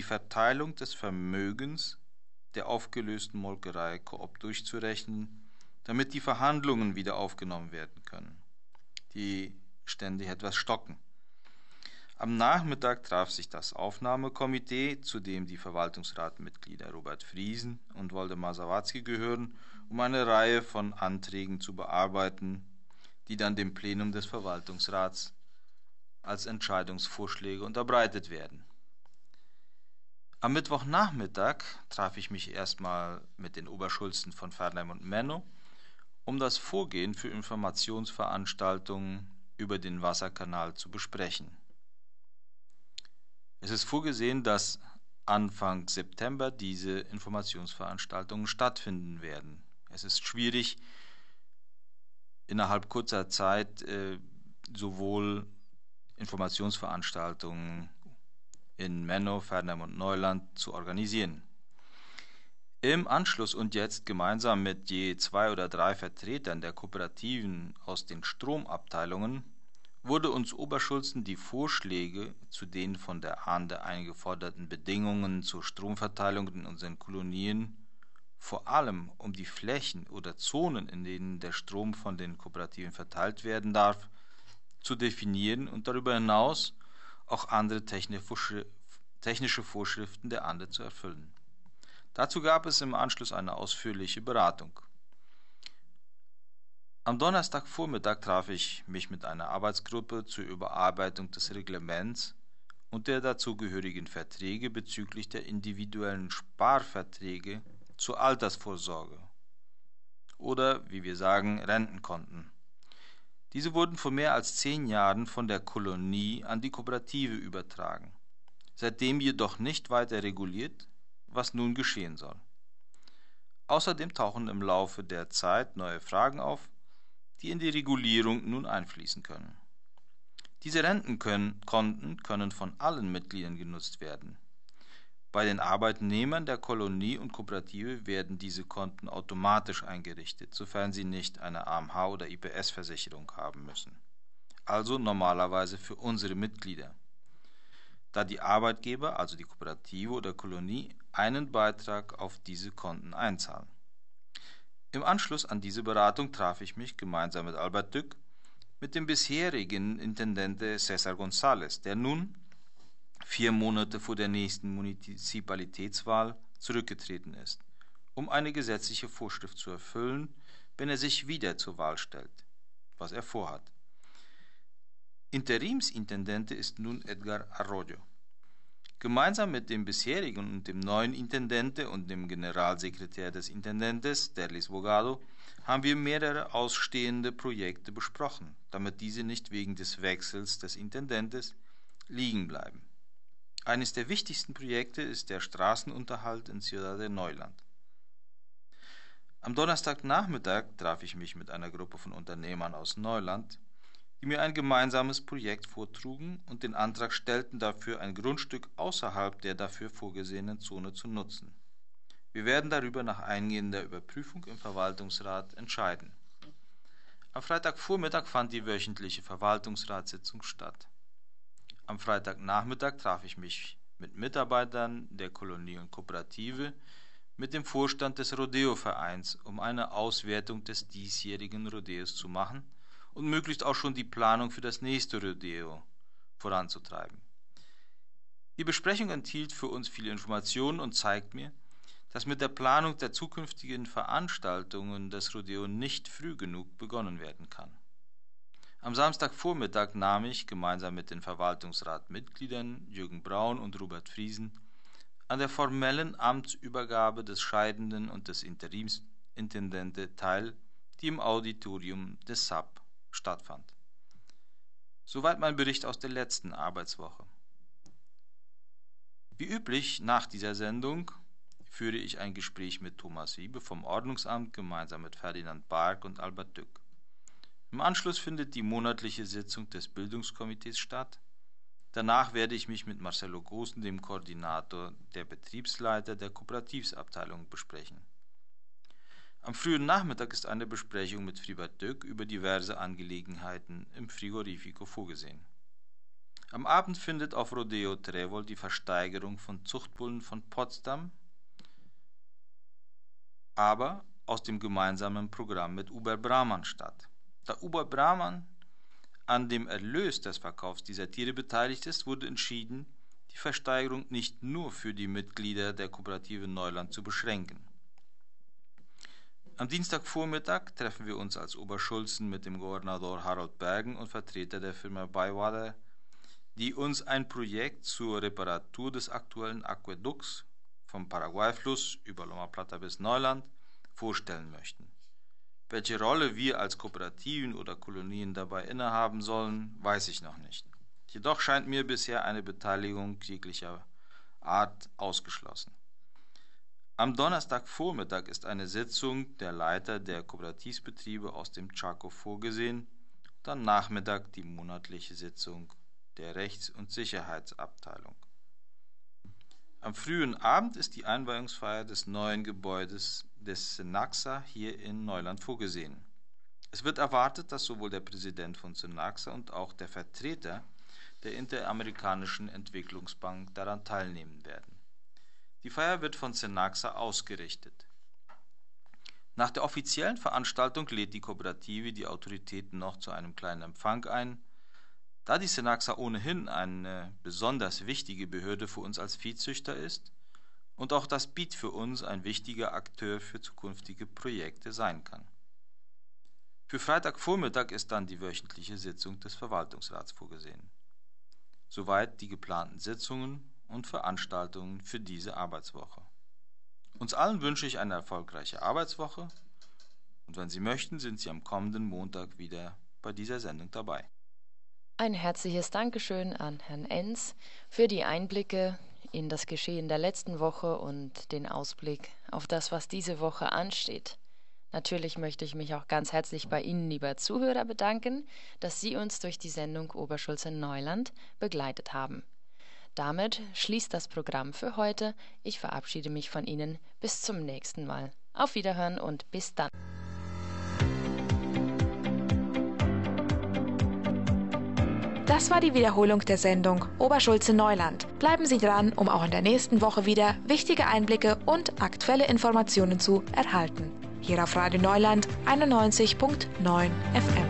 Verteilung des Vermögens der aufgelösten Molkerei Coop durchzurechnen, damit die Verhandlungen wieder aufgenommen werden können, die ständig etwas stocken. Am Nachmittag traf sich das Aufnahmekomitee, zu dem die Verwaltungsratmitglieder Robert Friesen und Woldemar Sawatzki gehören, um eine Reihe von Anträgen zu bearbeiten, die dann dem Plenum des Verwaltungsrats als Entscheidungsvorschläge unterbreitet werden. Am Mittwochnachmittag traf ich mich erstmal mit den Oberschulzen von Fernheim und Menno, um das Vorgehen für Informationsveranstaltungen über den Wasserkanal zu besprechen. Es ist vorgesehen, dass Anfang September diese Informationsveranstaltungen stattfinden werden. Es ist schwierig, innerhalb kurzer Zeit sowohl Informationsveranstaltungen in Menno, Fernheim und Neuland zu organisieren. Im Anschluss und jetzt gemeinsam mit je 2 oder 3 Vertretern der Kooperativen aus den Stromabteilungen wurde uns Oberschulzen die Vorschläge zu den von der Ahnde eingeforderten Bedingungen zur Stromverteilung in unseren Kolonien, vor allem um die Flächen oder Zonen, in denen der Strom von den Kooperativen verteilt werden darf, zu definieren und darüber hinaus auch andere technische Vorschriften der Ahnde zu erfüllen. Dazu gab es im Anschluss eine ausführliche Beratung. Am Donnerstagvormittag traf ich mich mit einer Arbeitsgruppe zur Überarbeitung des Reglements und der dazugehörigen Verträge bezüglich der individuellen Sparverträge zur Altersvorsorge oder, wie wir sagen, Rentenkonten. Diese wurden vor mehr als 10 Jahren von der Kolonie an die Kooperative übertragen, seitdem jedoch nicht weiter reguliert, was nun geschehen soll. Außerdem tauchen im Laufe der Zeit neue Fragen auf, die in die Regulierung nun einfließen können. Diese Rentenkonten können von allen Mitgliedern genutzt werden. Bei den Arbeitnehmern der Kolonie und Kooperative werden diese Konten automatisch eingerichtet, sofern sie nicht eine AMH oder IPS-Versicherung haben müssen. Also normalerweise für unsere Mitglieder, da die Arbeitgeber, also die Kooperative oder Kolonie, einen Beitrag auf diese Konten einzahlen. Im Anschluss an diese Beratung traf ich mich gemeinsam mit Albert Dück mit dem bisherigen Intendente Cesar González, der nun 4 Monate vor der nächsten Munizipalitätswahl zurückgetreten ist, um eine gesetzliche Vorschrift zu erfüllen, wenn er sich wieder zur Wahl stellt, was er vorhat. Interimsintendente ist nun Edgar Arroyo. Gemeinsam mit dem bisherigen und dem neuen Intendente und dem Generalsekretär des Intendentes, Derlis Bogado, haben wir mehrere ausstehende Projekte besprochen, damit diese nicht wegen des Wechsels des Intendentes liegen bleiben. Eines der wichtigsten Projekte ist der Straßenunterhalt in Ciudad de Neuland. Am Donnerstagnachmittag traf ich mich mit einer Gruppe von Unternehmern aus Neuland, die mir ein gemeinsames Projekt vortrugen und den Antrag stellten, dafür ein Grundstück außerhalb der dafür vorgesehenen Zone zu nutzen. Wir werden darüber nach eingehender Überprüfung im Verwaltungsrat entscheiden. Am Freitagvormittag fand die wöchentliche Verwaltungsratssitzung statt. Am Freitagnachmittag traf ich mich mit Mitarbeitern der Kolonie und Kooperative, mit dem Vorstand des Rodeo-Vereins, um eine Auswertung des diesjährigen Rodeos zu machen und möglichst auch schon die Planung für das nächste Rodeo voranzutreiben. Die Besprechung enthielt für uns viele Informationen und zeigt mir, dass mit der Planung der zukünftigen Veranstaltungen des Rodeo nicht früh genug begonnen werden kann. Am Samstagvormittag nahm ich gemeinsam mit den Verwaltungsratmitgliedern Jürgen Braun und Robert Friesen an der formellen Amtsübergabe des Scheidenden und des Interimsintendente teil, die im Auditorium des SAP stattfand. Soweit mein Bericht aus der letzten Arbeitswoche. Wie üblich nach dieser Sendung führe ich ein Gespräch mit Thomas Wiebe vom Ordnungsamt gemeinsam mit Ferdinand Bark und Albert Dück. Im Anschluss findet die monatliche Sitzung des Bildungskomitees statt. Danach werde ich mich mit Marcelo Goossen, dem Koordinator der Betriebsleiter der Kooperativsabteilung, besprechen. Am frühen Nachmittag ist eine Besprechung mit Fribert Dück über diverse Angelegenheiten im Frigorifico vorgesehen. Am Abend findet auf Rodeo Trevol die Versteigerung von Zuchtbullen von Potsdam, aber aus dem gemeinsamen Programm mit Oberbrahman statt. Da Oberbrahman an dem Erlös des Verkaufs dieser Tiere beteiligt ist, wurde entschieden, die Versteigerung nicht nur für die Mitglieder der Kooperative Neuland zu beschränken. Am Dienstagvormittag treffen wir uns als Oberschulzen mit dem Gouverneur Harold Bergen und Vertreter der Firma Bywater, die uns ein Projekt zur Reparatur des aktuellen Aquädukts vom Paraguay-Fluss über Loma Plata bis Neuland vorstellen möchten. Welche Rolle wir als Kooperativen oder Kolonien dabei innehaben sollen, weiß ich noch nicht. Jedoch scheint mir bisher eine Beteiligung jeglicher Art ausgeschlossen. Am Donnerstagvormittag ist eine Sitzung der Leiter der Kooperativbetriebe aus dem Chaco vorgesehen und am Nachmittag die monatliche Sitzung der Rechts- und Sicherheitsabteilung. Am frühen Abend ist die Einweihungsfeier des neuen Gebäudes des Synaxa hier in Neuland vorgesehen. Es wird erwartet, dass sowohl der Präsident von Synaxa und auch der Vertreter der Interamerikanischen Entwicklungsbank daran teilnehmen werden. Die Feier wird von Synaxa ausgerichtet. Nach der offiziellen Veranstaltung lädt die Kooperative die Autoritäten noch zu einem kleinen Empfang ein. Da die Synaxa ohnehin eine besonders wichtige Behörde für uns als Viehzüchter ist und auch das BIT für uns ein wichtiger Akteur für zukünftige Projekte sein kann. Für Freitagvormittag ist dann die wöchentliche Sitzung des Verwaltungsrats vorgesehen. Soweit die geplanten Sitzungen und Veranstaltungen für diese Arbeitswoche. Uns allen wünsche ich eine erfolgreiche Arbeitswoche und wenn Sie möchten, sind Sie am kommenden Montag wieder bei dieser Sendung dabei. Ein herzliches Dankeschön an Herrn Enz für die Einblicke in das Geschehen der letzten Woche und den Ausblick auf das, was diese Woche ansteht. Natürlich möchte ich mich auch ganz herzlich bei Ihnen, lieber Zuhörer, bedanken, dass Sie uns durch die Sendung Oberschulze Neuland begleitet haben. Damit schließt das Programm für heute. Ich verabschiede mich von Ihnen. Bis zum nächsten Mal. Auf Wiederhören und bis dann. Das war die Wiederholung der Sendung Oberschulze Neuland. Bleiben Sie dran, um auch in der nächsten Woche wieder wichtige Einblicke und aktuelle Informationen zu erhalten. Hier auf Radio Neuland 91.9 FM.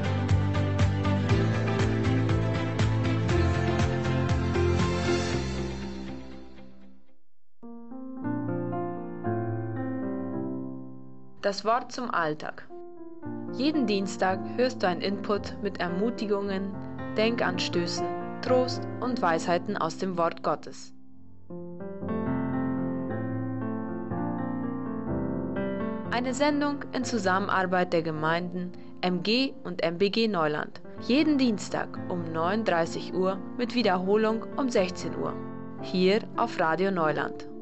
Das Wort zum Alltag. Jeden Dienstag hörst du einen Input mit Ermutigungen, Denkanstößen, Trost und Weisheiten aus dem Wort Gottes. Eine Sendung in Zusammenarbeit der Gemeinden MG und MBG Neuland. Jeden Dienstag um 9:30 Uhr mit Wiederholung um 16 Uhr. Hier auf Radio Neuland.